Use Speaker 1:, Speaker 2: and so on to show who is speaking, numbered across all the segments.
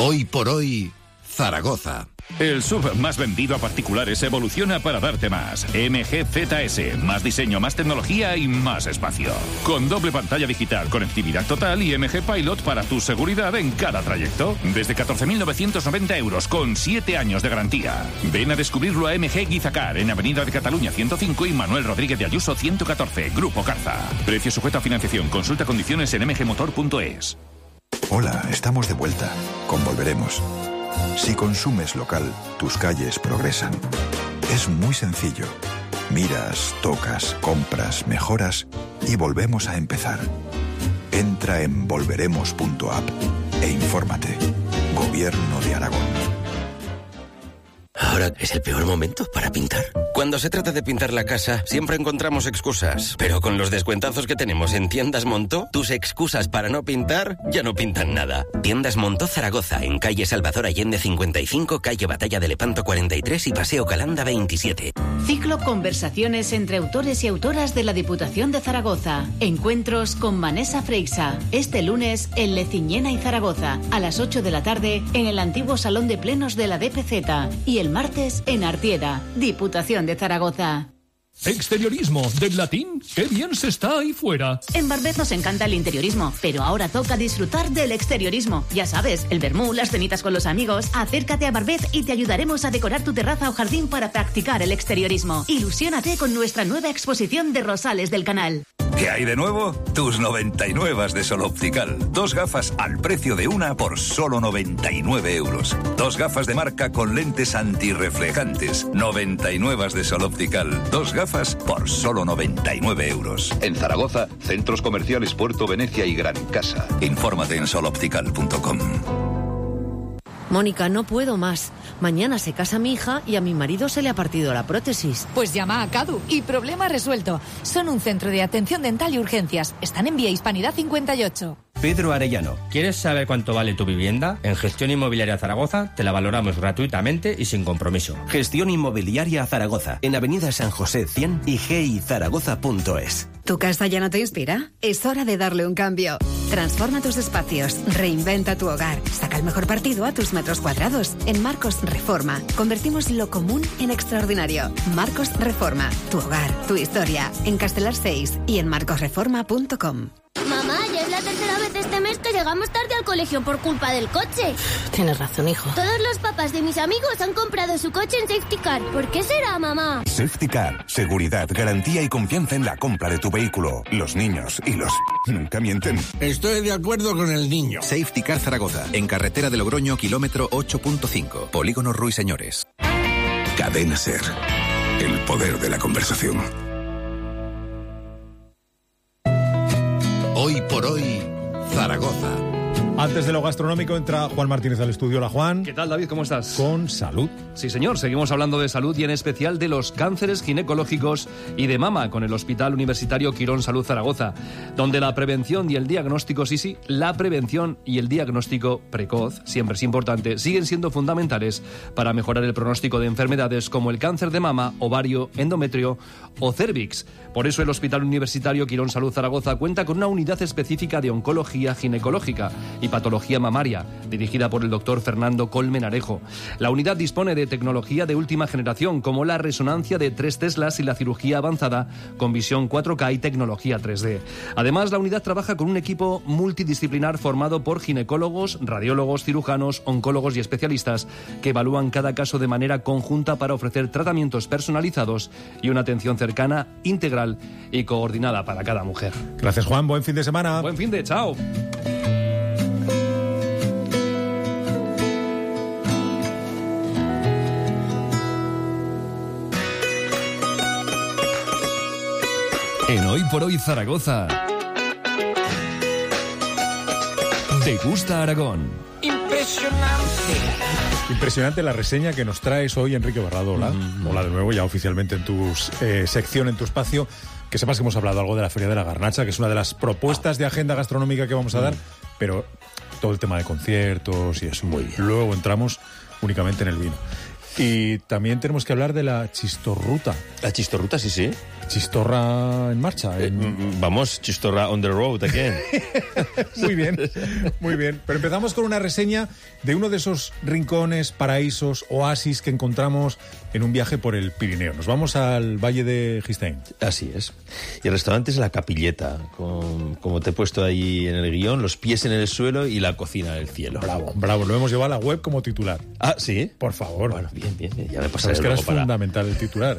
Speaker 1: Hoy por hoy, Zaragoza.
Speaker 2: El SUV más vendido a particulares evoluciona para darte más. MG ZS, más diseño, más tecnología y más espacio. Con doble pantalla digital, conectividad total y MG Pilot para tu seguridad en cada trayecto. Desde 14.990 euros con 7 años de garantía. Ven a descubrirlo a MG Guizacar en Avenida de Cataluña 105 y Manuel Rodríguez de Ayuso 114, Grupo Carza. Precio sujeto a financiación. Consulta condiciones en mgmotor.es.
Speaker 3: Hola, estamos de vuelta. Con Volveremos. Si consumes local, tus calles progresan. Es muy sencillo. Miras, tocas, compras, mejoras y volvemos a empezar. Entra en volveremos.app e infórmate. Gobierno de Aragón.
Speaker 4: Ahora es el peor momento para pintar. Cuando se trata de pintar la casa, siempre encontramos excusas. Pero con los descuentazos que tenemos en Tiendas Montó, tus excusas para no pintar ya no pintan nada. Tiendas Montó Zaragoza, en calle Salvador Allende 55, calle Batalla de Lepanto 43 y Paseo Calanda 27.
Speaker 5: Ciclo Conversaciones entre autores y autoras de la Diputación de Zaragoza. Encuentros con Manesa Freixa. Este lunes en Leciñena y Zaragoza, a las 8 de la tarde en el antiguo Salón de Plenos de la DPZ. Y el martes en Artieda, Diputación de Zaragoza.
Speaker 6: Exteriorismo, del latín, qué bien se está ahí fuera.
Speaker 5: En Barbet nos encanta el interiorismo, pero ahora toca disfrutar del exteriorismo. Ya sabes, el vermú, las cenitas con los amigos. Acércate a Barbet y te ayudaremos a decorar tu terraza o jardín para practicar el exteriorismo. Ilusiónate con nuestra nueva exposición de rosales del canal.
Speaker 7: ¿Qué hay de nuevo? Tus 99 de Sol Optical. 2 gafas al precio de una por solo 99 euros. 2 gafas de marca con lentes antirreflejantes. 99 de Sol Optical. 2 gafas por solo 99 euros.
Speaker 8: En Zaragoza, centros comerciales Puerto Venecia y Gran Casa.
Speaker 7: Infórmate en soloptical.com.
Speaker 9: Mónica, no puedo más. Mañana se casa mi hija y a mi marido se le ha partido la prótesis.
Speaker 10: Pues llama a CADU y problema resuelto. Son un centro de atención dental y urgencias. Están en Vía Hispanidad 58.
Speaker 11: Pedro Arellano, ¿quieres saber cuánto vale tu vivienda? En Gestión Inmobiliaria Zaragoza te la valoramos gratuitamente y sin compromiso.
Speaker 12: Gestión Inmobiliaria Zaragoza, en Avenida San José 100 y gizaragoza.es.
Speaker 13: ¿Tu casa ya no te inspira? Es hora de darle un cambio. Transforma tus espacios, reinventa tu hogar, saca el mejor partido a tus metros cuadrados. En Marcos Reforma, convertimos lo común en extraordinario. Marcos Reforma, tu hogar, tu historia. En Castelar 6 y en marcosreforma.com.
Speaker 14: Mamá, ya es la tercera vez este mes que llegamos tarde al colegio por culpa del coche.
Speaker 9: Tienes razón, hijo.
Speaker 14: Todos los papás de mis amigos han comprado su coche en Safety Car. ¿Por qué será, mamá?
Speaker 15: Safety Car. Seguridad, garantía y confianza en la compra de tu vehículo. Los niños y los... nunca mienten.
Speaker 16: Estoy de acuerdo con el niño.
Speaker 17: Safety Car Zaragoza. En carretera de Logroño, kilómetro 8.5. Polígono Ruiseñores.
Speaker 1: Cadena Ser. El poder de la conversación. Hoy por hoy, Zaragoza.
Speaker 18: Antes de lo gastronómico entra Juan Martínez al estudio. Hola, Juan.
Speaker 19: ¿Qué tal, David? ¿Cómo estás?
Speaker 18: Con salud.
Speaker 19: Sí, señor. Seguimos hablando de salud y en especial de los cánceres ginecológicos y de mama con el Hospital Universitario Quirón Salud Zaragoza, donde la prevención y el diagnóstico, la prevención y el diagnóstico precoz, siempre es importante, siguen siendo fundamentales para mejorar el pronóstico de enfermedades como el cáncer de mama, ovario, endometrio o cérvix. Por eso el Hospital Universitario Quirón Salud Zaragoza cuenta con una unidad específica de oncología ginecológica y patología mamaria, dirigida por el doctor Fernando Colmenarejo. La unidad dispone de tecnología de última generación, como la resonancia de 3 Teslas y la cirugía avanzada con visión 4K y tecnología 3D. Además, la unidad trabaja con un equipo multidisciplinar formado por ginecólogos, radiólogos, cirujanos, oncólogos y especialistas que evalúan cada caso de manera conjunta para ofrecer tratamientos personalizados y una atención cercana, integral y coordinada para cada mujer.
Speaker 18: Gracias, Juan. Buen fin de semana.
Speaker 19: Buen fin de, chao.
Speaker 20: En Hoy por Hoy Zaragoza. ¿Te gusta Aragón?
Speaker 18: Impresionante la reseña que nos traes hoy, Enrique Barradola. Hola de nuevo, ya oficialmente en tu sección, en tu espacio. Que sepas que hemos hablado algo de la Feria de la Garnacha, que es una de las propuestas de agenda gastronómica que vamos a dar, pero todo el tema de conciertos y eso. Muy bien. Luego entramos únicamente en el vino. Y también tenemos que hablar de la chistorruta.
Speaker 4: La chistorruta, sí.
Speaker 18: Chistorra en marcha.
Speaker 21: Vamos, Chistorra on the road again.
Speaker 18: Muy bien, muy bien. Pero empezamos con una reseña de uno de esos rincones, paraísos, oasis que encontramos en un viaje por el Pirineo. Nos vamos al Valle de Gistein.
Speaker 21: Así es. Y el restaurante es La Capilleta, como te he puesto ahí en el guión, los pies en el suelo y la cocina en el cielo.
Speaker 18: Bravo, bravo. Lo hemos llevado a la web como titular.
Speaker 21: Ah, ¿sí?
Speaker 18: Por favor.
Speaker 21: Bueno, bien. Ya me pasaré
Speaker 18: Sabes que
Speaker 21: luego
Speaker 18: era fundamental el titular.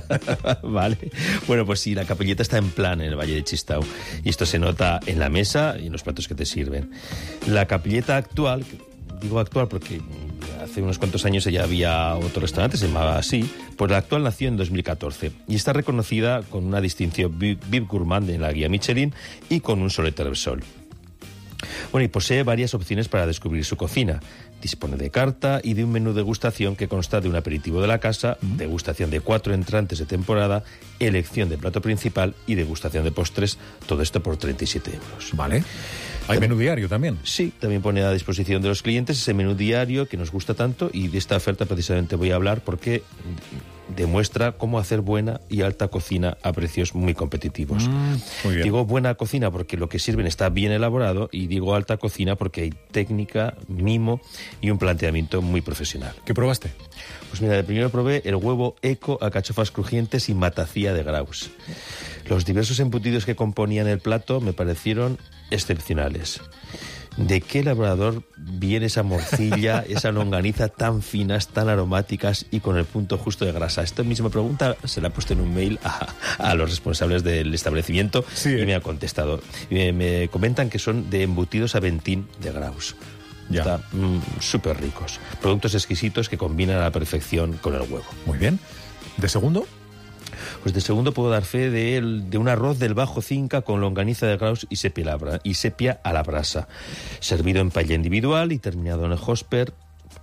Speaker 21: Vale. Bueno, pues sí, La Capilleta está en plan en el Valle de Chistau. Y esto se nota en la mesa y en los platos que te sirven. La Capilleta actual, digo actual porque hace unos cuantos años ya había otro restaurante, se llamaba así, pues la actual nació en 2014 y está reconocida con una distinción VIP Gourmand en la guía Michelin y con un Solete Repsol. Bueno, y posee varias opciones para descubrir su cocina. Dispone de carta y de un menú degustación que consta de un aperitivo de la casa, degustación de 4 entrantes de temporada, elección de plato principal y degustación de postres, todo esto por 37 euros.
Speaker 18: Vale. ¿Hay menú diario también?
Speaker 21: Sí, también pone a disposición de los clientes ese menú diario que nos gusta tanto, y de esta oferta precisamente voy a hablar porque demuestra cómo hacer buena y alta cocina a precios muy competitivos.
Speaker 18: Muy bien.
Speaker 21: Digo buena cocina porque lo que sirven está bien elaborado, y digo alta cocina porque hay técnica, mimo y un planteamiento muy profesional.
Speaker 18: ¿Qué probaste?
Speaker 21: Pues mira, de primero probé el huevo eco a cachofas crujientes y matacía de Graus. Los diversos embutidos que componían el plato me parecieron excepcionales. ¿De qué elaborador viene esa morcilla, esa longaniza tan finas, tan aromáticas y con el punto justo de grasa? Esta misma pregunta se la he puesto en un mail a los responsables del establecimiento, y me ha contestado. Me comentan que son de embutidos Aventín de Graus. Están súper ricos. Productos exquisitos que combinan a la perfección con el huevo.
Speaker 18: Muy bien. ¿De segundo?
Speaker 21: Pues de segundo puedo dar fe de un arroz del Bajo Cinca con longaniza de Graus y sepia a la brasa, servido en paella individual y terminado en el hosper.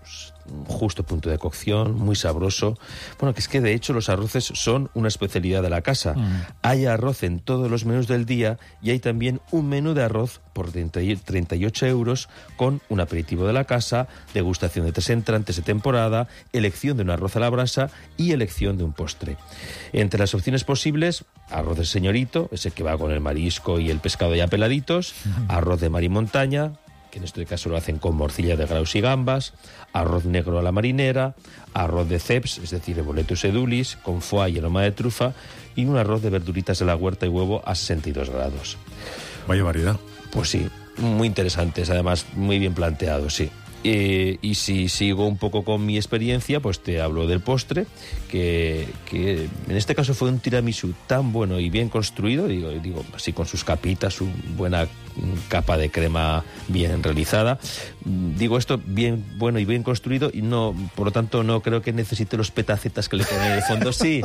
Speaker 21: Justo punto de cocción, muy sabroso. Bueno, que es que de hecho los arroces son una especialidad de la casa. Hay arroz en todos los menús del día, y hay también un menú de arroz por 38 euros con un aperitivo de la casa, degustación de 3 entrantes de temporada, elección de un arroz a la brasa y elección de un postre. Entre las opciones posibles, arroz de señorito, ese que va con el marisco y el pescado ya peladitos, arroz de mar y montaña, que en este caso lo hacen con morcilla de Graus y gambas, arroz negro a la marinera, arroz de ceps, es decir, de boletus edulis, con foie y aroma de trufa, y un arroz de verduritas de la huerta y huevo a 62 grados.
Speaker 18: Vaya variedad.
Speaker 21: Pues sí, muy interesantes, además muy bien planteados, sí. Y si sigo un poco con mi experiencia, pues te hablo del postre, que en este caso fue un tiramisú tan bueno y bien construido, digo así, con sus capitas, su buena capa de crema bien realizada. Digo esto bien bueno y bien construido, y no, por lo tanto no creo que necesite los petacetas que le ponen en el fondo. Sí,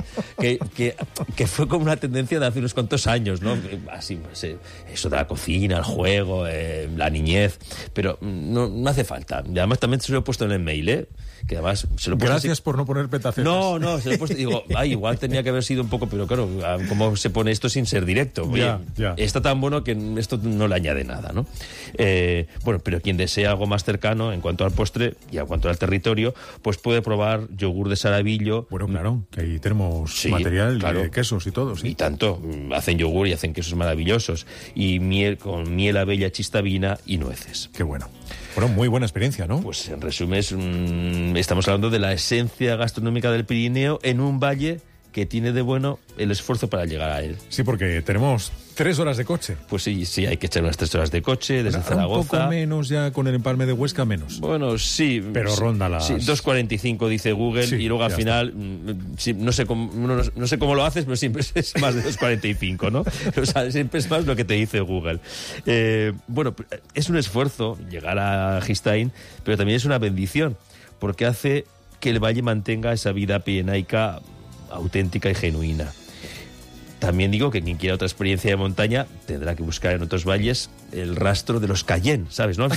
Speaker 21: que fue como una tendencia de hace unos cuantos años, ¿no? Así, eso de la cocina, el juego, la niñez, pero no hace falta. Y además también se lo he puesto en el mail, que además se lo he puesto.
Speaker 18: Gracias por no poner petacetas.
Speaker 21: No, se lo he puesto, digo, igual tenía que haber sido un poco, pero claro, ¿cómo se pone esto sin ser directo? Oye, ya. Está tan bueno que esto no le añade nada, ¿no? Bueno, pero quien desea algo más cercano en cuanto al postre y en cuanto al territorio, pues puede probar yogur de Saravillo.
Speaker 18: Bueno, claro, que ahí tenemos material, claro, de quesos y todo, sí.
Speaker 21: Y tanto, hacen yogur y hacen quesos maravillosos, y miel con miel, abella, chistavina y nueces.
Speaker 18: Qué bueno. Bueno, muy buena experiencia, ¿no?
Speaker 21: Pues en resumen, estamos hablando de la esencia gastronómica del Pirineo en un valle que tiene de bueno el esfuerzo para llegar a él.
Speaker 18: Sí, porque tenemos 3 horas de coche.
Speaker 21: Pues sí, hay que echar unas 3 horas de coche desde Zaragoza.
Speaker 18: Un poco menos ya con el empalme de Huesca, menos.
Speaker 21: Bueno, sí.
Speaker 18: Pero ronda las...
Speaker 21: Sí, 2:45 dice Google, y luego al final, sí, no sé cómo lo haces, pero siempre es más de 2:45, ¿no? O sea, siempre es más lo que te dice Google. Bueno, es un esfuerzo llegar a Gistein, pero también es una bendición, porque hace que el valle mantenga esa vida pirenaica auténtica y genuina. También digo que quien quiera otra experiencia de montaña tendrá que buscar en otros valles el rastro de los Cayenne, ¿sabes, no?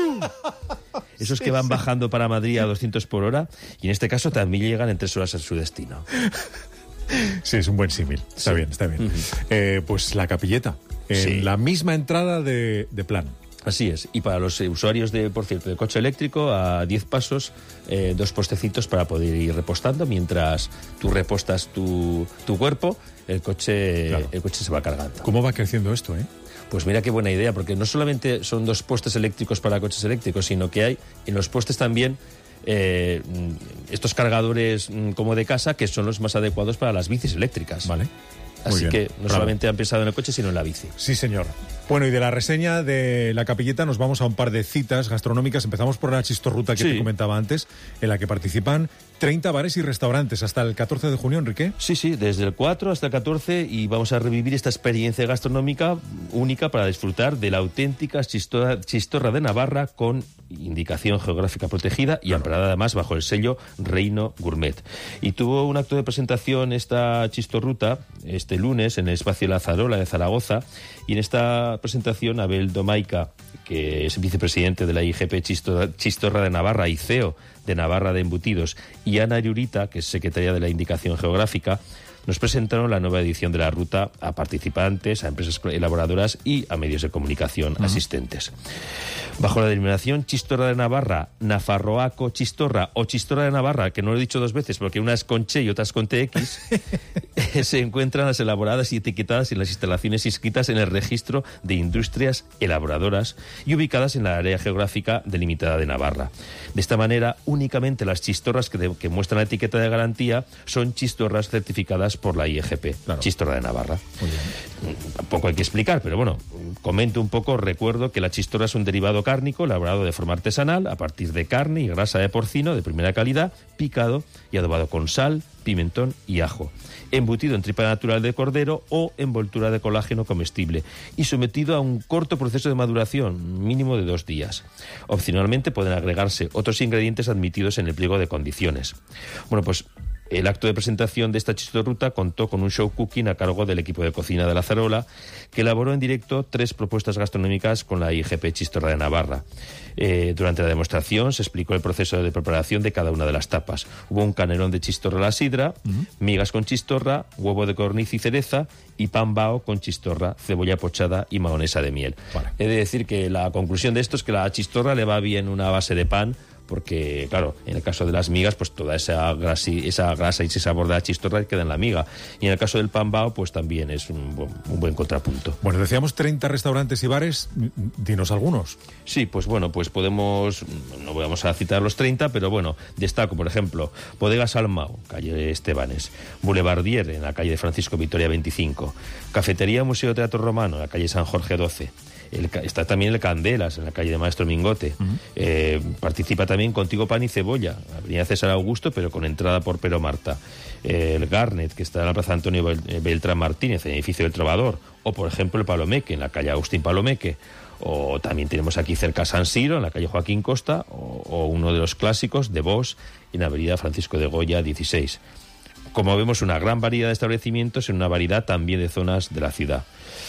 Speaker 21: Esos que van bajando para Madrid a 200 por hora, y en este caso también llegan en 3 horas a su destino.
Speaker 18: Sí, es un buen símil. Está bien. Pues La Capilleta, en la misma entrada de plan.
Speaker 21: Así es. Y para los usuarios por cierto, de coche eléctrico, a 10 pasos, 2 postecitos para poder ir repostando. Mientras tú repostas tu cuerpo, el coche se va cargando.
Speaker 18: ¿Cómo va creciendo esto,
Speaker 21: Pues mira qué buena idea, porque no solamente son 2 postes eléctricos para coches eléctricos, sino que hay en los postes también estos cargadores como de casa, que son los más adecuados para las bicis eléctricas.
Speaker 18: Vale.
Speaker 21: Así que no solamente han pensado en el coche, sino en la bici.
Speaker 18: Sí, señor. Bueno, y de la reseña de La Capilleta nos vamos a un par de citas gastronómicas. Empezamos por la Chistorruta que te comentaba antes, en la que participan 30 bares y restaurantes hasta el 14 de junio, Enrique.
Speaker 21: Sí, desde el 4 hasta el 14, y vamos a revivir esta experiencia gastronómica única para disfrutar de la auténtica chistorra de Navarra, con indicación geográfica protegida y amparada además bajo el sello Reino Gourmet. Y tuvo un acto de presentación esta Chistorruta este lunes en el espacio La Zarola de Zaragoza, y en esta presentación Abel Domaica, que es vicepresidente de la IGP Chistorra de Navarra y CEO de Navarra de Embutidos, y Ana Llurita, que es secretaria de la Indicación Geográfica, nos presentaron la nueva edición de la ruta a participantes, a empresas elaboradoras y a medios de comunicación asistentes. Bajo la denominación Chistorra de Navarra, Nafarroaco Chistorra o Chistorra de Navarra, que no lo he dicho 2 veces porque una es con Che y otra es con TX, se encuentran las elaboradas y etiquetadas en las instalaciones inscritas en el registro de industrias elaboradoras y ubicadas en la área geográfica delimitada de Navarra. De esta manera, únicamente las chistorras que muestran la etiqueta de garantía son chistorras certificadas por la IGP, Chistorra de Navarra.
Speaker 18: Muy bien.
Speaker 21: Tampoco hay que explicar, pero bueno, comento un poco. Recuerdo que la chistorra es un derivado cárnico elaborado de forma artesanal a partir de carne y grasa de porcino de primera calidad, picado y adobado con sal, pimentón y ajo, embutido en tripa natural de cordero o envoltura de colágeno comestible y sometido a un corto proceso de maduración, mínimo de 2 días. Opcionalmente pueden agregarse otros ingredientes admitidos en el pliego de condiciones. Bueno, pues el acto de presentación de esta Chistorruta contó con un show cooking a cargo del equipo de cocina de La Zarola, que elaboró en directo 3 propuestas gastronómicas con la IGP Chistorra de Navarra. Durante la demostración se explicó el proceso de preparación de cada una de las tapas. Hubo un canelón de chistorra a la sidra, migas con chistorra, huevo de codorniz y cereza, y pan bao con chistorra, cebolla pochada y mahonesa de miel. Vale. He de decir que la conclusión de esto es que la chistorra le va bien una base de pan, porque, claro, en el caso de las migas, pues toda esa grasa y ese sabor de la chistorra queda en la miga. Y en el caso del pan bao, pues también es un buen contrapunto.
Speaker 18: Bueno, decíamos 30 restaurantes y bares. Dinos algunos.
Speaker 21: Sí, pues bueno, pues podemos, no vamos a citar los 30, pero bueno, destaco, por ejemplo, Bodega Salmao, calle Estebanes, Boulevardier, en la calle de Francisco Vitoria 25, Cafetería Museo Teatro Romano, en la calle San Jorge 12, está también el Candelas, en la calle de Maestro Mingote. Participa también Contigo Pan y Cebolla, avenida César Augusto, pero con entrada por Pero Marta. El Garnet, que está en la plaza Antonio Beltrán Martínez, en el edificio del Trovador. O, por ejemplo, el Palomeque, en la calle Agustín Palomeque. O también tenemos aquí cerca San Siro, en la calle Joaquín Costa. O uno de los clásicos, de Bosch, en la avenida Francisco de Goya 16. Como vemos, una gran variedad de establecimientos en una variedad también de zonas de la ciudad.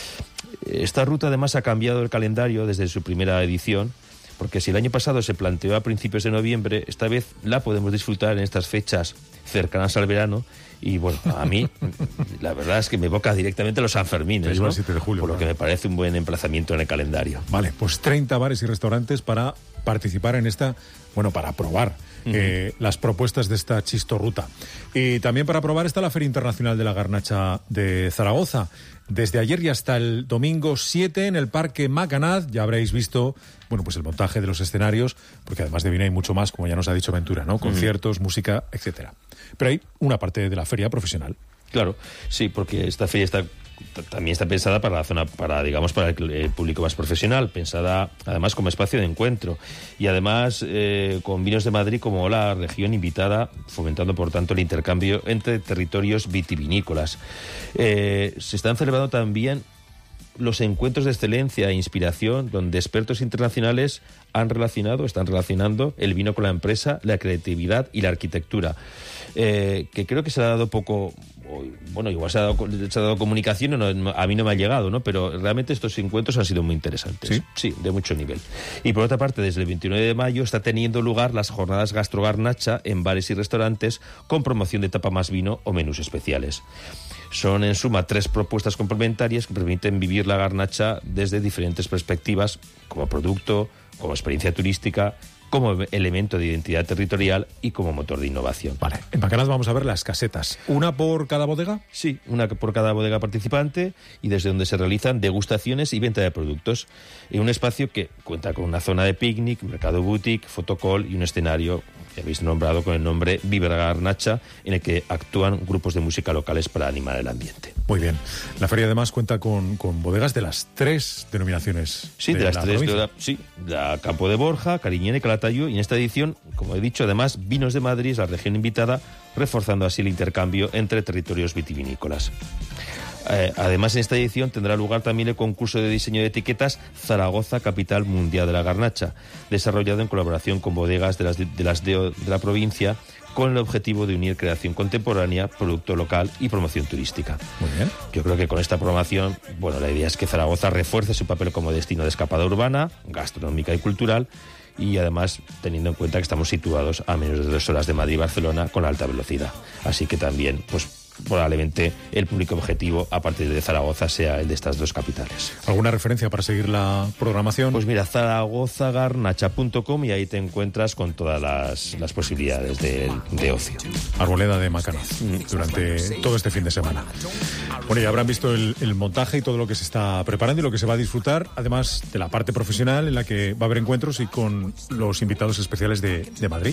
Speaker 21: Esta ruta además ha cambiado el calendario desde su primera edición, porque si el año pasado se planteó a principios de noviembre, esta vez la podemos disfrutar en estas fechas cercanas al verano. Y bueno, a mí la verdad es que me evoca directamente los Sanfermines, ¿no?
Speaker 18: 7 de julio,
Speaker 21: por lo que me parece un buen emplazamiento en el calendario.
Speaker 18: Vale, pues 30 bares y restaurantes para participar en esta, bueno, para probar las propuestas de esta Chistorruta. Y también para probar está la Feria Internacional de la Garnacha de Zaragoza. Desde ayer y hasta el domingo 7 en el Parque Macanaz ya habréis visto, bueno, pues el montaje de los escenarios, porque además de vino hay mucho más, como ya nos ha dicho Ventura, ¿no? Conciertos, música, etcétera. Pero hay una parte de la feria profesional.
Speaker 21: Claro, sí, porque esta feria también está pensada para la zona, para el público más profesional, pensada además como espacio de encuentro y además con Vinos de Madrid como la región invitada, fomentando por tanto el intercambio entre territorios vitivinícolas. Se están celebrando también los encuentros de excelencia e inspiración, donde expertos internacionales están relacionando el vino con la empresa, la creatividad y la arquitectura, que creo que se le ha dado poco bueno, igual se ha dado comunicación, a mí no me ha llegado, ¿no? Pero realmente estos encuentros han sido muy interesantes. Sí, de mucho nivel. Y por otra parte, desde el 29 de mayo está teniendo lugar las jornadas Gastro Garnacha en bares y restaurantes con promoción de tapa más vino o menús especiales. Son en suma 3 propuestas complementarias que permiten vivir la garnacha desde diferentes perspectivas, como producto, como experiencia turística, como elemento de identidad territorial y como motor de innovación.
Speaker 18: Vale, en Bacanas vamos a ver las casetas. ¿Una por cada bodega?
Speaker 21: Sí, una por cada bodega participante y desde donde se realizan degustaciones y venta de productos. En un espacio que cuenta con una zona de picnic, mercado boutique, fotocall y un escenario que habéis nombrado con el nombre Vive la Garnacha, en el que actúan grupos de música locales para animar el ambiente.
Speaker 18: Muy bien. La feria además cuenta con bodegas de las 3 denominaciones.
Speaker 21: Sí, de las 3. La Campo de Borja, Cariñena y Calatayud. Y en esta edición, como he dicho, además, Vinos de Madrid es la región invitada, reforzando así el intercambio entre territorios vitivinícolas. Además, en esta edición tendrá lugar también el concurso de diseño de etiquetas Zaragoza, capital mundial de la garnacha, desarrollado en colaboración con bodegas de la provincia, con el objetivo de unir creación contemporánea, producto local y promoción turística.
Speaker 18: Muy bien.
Speaker 21: Yo creo que con esta programación, bueno, la idea es que Zaragoza refuerce su papel como destino de escapada urbana, gastronómica y cultural, y además teniendo en cuenta que estamos situados a menos de 2 horas de Madrid y Barcelona con alta velocidad. Así que también, pues probablemente el público objetivo a partir de Zaragoza sea el de estas 2 capitales.
Speaker 18: ¿Alguna referencia para seguir la programación?
Speaker 21: Pues mira, zaragozagarnacha.com, y ahí te encuentras con todas las posibilidades de ocio.
Speaker 18: Arboleda de Macanaz durante todo este fin de semana. Bueno, ya habrán visto el montaje y todo lo que se está preparando y lo que se va a disfrutar, además de la parte profesional en la que va a haber encuentros y con los invitados especiales de Madrid.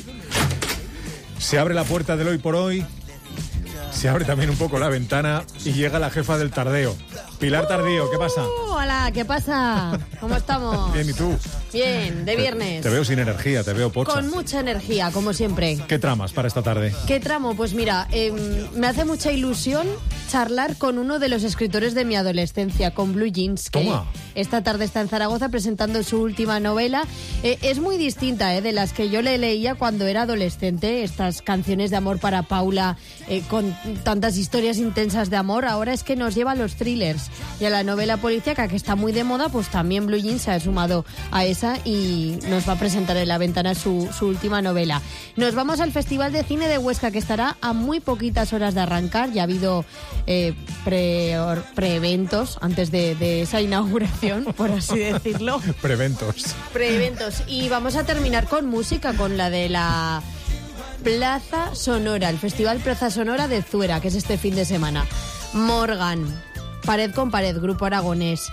Speaker 18: Se abre la puerta del Hoy por Hoy. Se abre también un poco la ventana y llega la jefa del tardeo. Pilar Tardío, ¿qué pasa?
Speaker 2: Hola, ¿qué pasa? ¿Cómo estamos?
Speaker 18: Bien, ¿y tú?
Speaker 2: Bien, de viernes.
Speaker 18: Te veo sin energía, te veo pocha.
Speaker 2: Con mucha energía, como siempre.
Speaker 18: ¿Qué tramas para esta tarde?
Speaker 2: ¿Qué tramo? Pues mira, me hace mucha ilusión charlar con uno de los escritores de mi adolescencia, con Blue Jeans, que esta tarde está en Zaragoza presentando su última novela. Es muy distinta de las que yo le leía cuando era adolescente, estas canciones de amor para Paula, con tantas historias intensas de amor. Ahora es que nos lleva a los thrillers y a la novela policíaca, que está muy de moda. Pues también Blue Jeans se ha sumado a esa y nos va a presentar en la ventana su última novela. Nos vamos al Festival de Cine de Huesca, que estará a muy poquitas horas de arrancar. Ya ha habido pre-eventos antes de esa inauguración, por así decirlo.
Speaker 18: Pre-eventos.
Speaker 2: Y vamos a terminar con música, con la de la Plaza Sonora, el Festival Plaza Sonora de Zuera, que es este fin de semana. Morgan, Pared con Pared, grupo aragonés,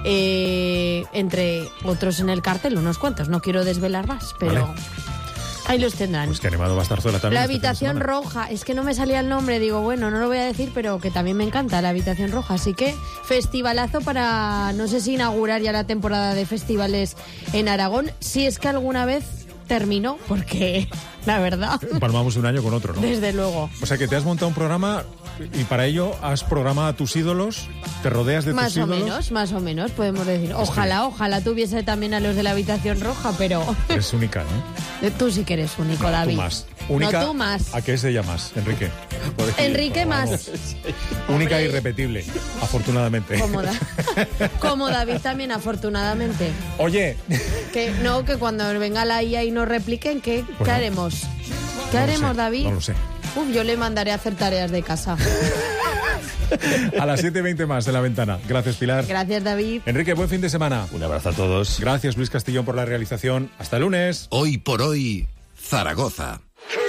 Speaker 2: entre otros en el cartel, unos cuantos, no quiero desvelar más, pero vale, ahí los tendrán.
Speaker 18: Pues que animado va a estar Zuera también.
Speaker 2: La Habitación Roja, es que no me salía el nombre, digo, bueno, no lo voy a decir, pero que también me encanta La Habitación Roja, así que festivalazo para, no sé si inaugurar ya la temporada de festivales en Aragón, si es que alguna vez terminó, porque la verdad...
Speaker 18: Palmamos un año con otro, ¿no?
Speaker 2: Desde luego.
Speaker 18: O sea que te has montado un programa y para ello has programado a tus ídolos, te rodeas de tus ídolos.
Speaker 2: Más o menos, podemos decir. Ojalá tuviese también a los de La Habitación Roja, pero...
Speaker 18: Es única, ¿no?
Speaker 2: Tú sí que eres único, no, David.
Speaker 18: Tú más. Única,
Speaker 2: no, tú más.
Speaker 18: ¿A qué es ella más, Enrique?
Speaker 2: Enrique más.
Speaker 18: Única e irrepetible, afortunadamente.
Speaker 2: Como David también, afortunadamente.
Speaker 18: Oye.
Speaker 2: Que cuando venga la IA y nos repliquen, ¿qué haremos? ¿Qué haremos, David?
Speaker 18: No lo sé.
Speaker 2: Yo le mandaré a hacer tareas de casa.
Speaker 18: A las 7:20 más en la ventana. Gracias, Pilar.
Speaker 2: Gracias, David.
Speaker 18: Enrique, buen fin de semana.
Speaker 21: Un abrazo a todos.
Speaker 18: Gracias, Luis Castillón, por la realización. Hasta el lunes.
Speaker 1: Hoy por hoy, Zaragoza.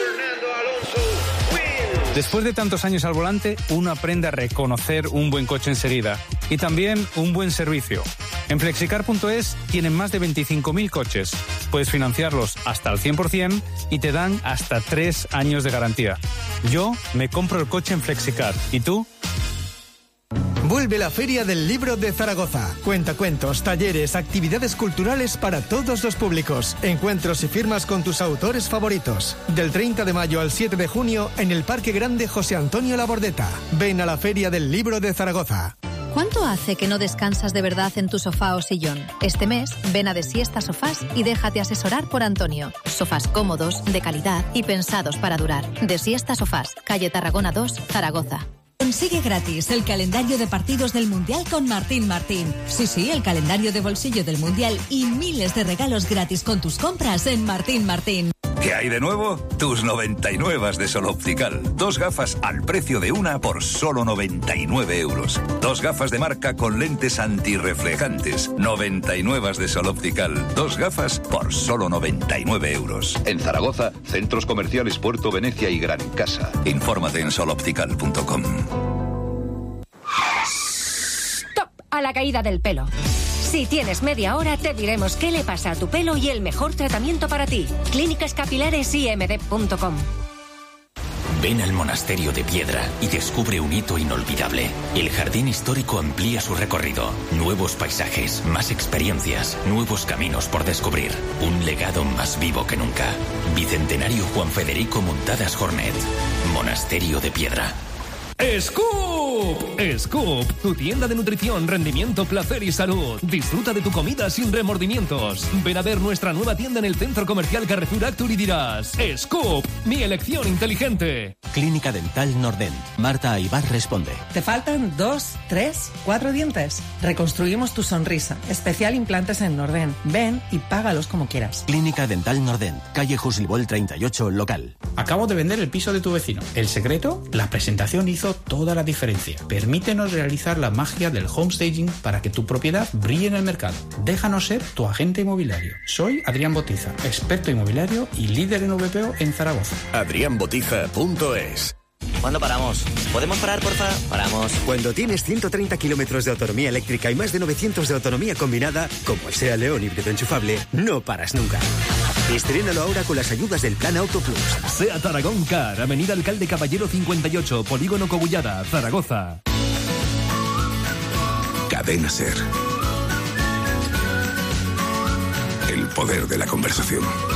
Speaker 22: Después de tantos años al volante, uno aprende a reconocer un buen coche enseguida y también un buen servicio. En Flexicar.es tienen más de 25.000 coches. Puedes financiarlos hasta al 100% y te dan hasta 3 años de garantía. Yo me compro el coche en Flexicar. ¿Y tú?
Speaker 23: Vuelve la Feria del Libro de Zaragoza. Cuentacuentos, talleres, actividades culturales para todos los públicos. Encuentros y firmas con tus autores favoritos. Del 30 de mayo al 7 de junio en el Parque Grande José Antonio Labordeta. Ven a la Feria del Libro de Zaragoza.
Speaker 24: ¿Cuánto hace que no descansas de verdad en tu sofá o sillón? Este mes, ven a Desiesta Sofás y déjate asesorar por Antonio. Sofás cómodos, de calidad y pensados para durar. Desiesta Sofás, calle Tarragona 2, Zaragoza.
Speaker 3: Consigue gratis el calendario de partidos del Mundial con Martín Martín. Sí, el calendario de bolsillo del Mundial y miles de regalos gratis con tus compras en Martín Martín.
Speaker 7: ¿Qué hay de nuevo? Tus 99 de Sol Optical. 2 gafas al precio de una por solo 99 euros. 2 gafas de marca con lentes antirreflejantes. 99 de Sol Optical. 2 gafas por solo 99 euros.
Speaker 5: En Zaragoza, centros comerciales Puerto Venecia y Gran Casa.
Speaker 7: Infórmate en soloptical.com.
Speaker 6: Stop a la caída del pelo. Si tienes media hora, te diremos qué le pasa a tu pelo y el mejor tratamiento para ti. clínicascapilaresimd.com.
Speaker 8: Ven al Monasterio de Piedra y descubre un hito inolvidable. El jardín histórico amplía su recorrido. Nuevos paisajes, más experiencias, nuevos caminos por descubrir. Un legado más vivo que nunca. Bicentenario Juan Federico Muntadas Jornet. Monasterio de Piedra.
Speaker 20: ¡Scoop! ¡Scoop! Tu tienda de nutrición, rendimiento, placer y salud. Disfruta de tu comida sin remordimientos. Ven a ver nuestra nueva tienda en el Centro Comercial Carrefour Actur y dirás: ¡Scoop! Mi elección inteligente.
Speaker 12: Clínica Dental Nordent. Marta Aybar responde.
Speaker 25: ¿Te faltan 2, 3, 4 dientes? Reconstruimos tu sonrisa. Especial implantes en Nordent. Ven y págalos como quieras.
Speaker 12: Clínica Dental Nordent. Calle Jusilbol 38, local.
Speaker 26: Acabo de vender el piso de tu vecino. El secreto, la presentación hizo toda la diferencia. Permítenos realizar la magia del homestaging para que tu propiedad brille en el mercado. Déjanos ser tu agente inmobiliario. Soy Adrián Botiza, experto inmobiliario y líder en VPO en Zaragoza.
Speaker 27: adrianbotiza.es.
Speaker 28: ¿Cuándo paramos? ¿Podemos parar, porfa? Paramos.
Speaker 27: Cuando tienes 130 kilómetros de autonomía eléctrica y más de 900 de autonomía combinada, como el SEAT León híbrido enchufable, no paras nunca. Estrénalo ahora con las ayudas del Plan Auto Plus.
Speaker 20: SEAT Aragón Car, Avenida Alcalde Caballero 58, Polígono Cogullada, Zaragoza.
Speaker 1: Cadena SER. El poder de la conversación.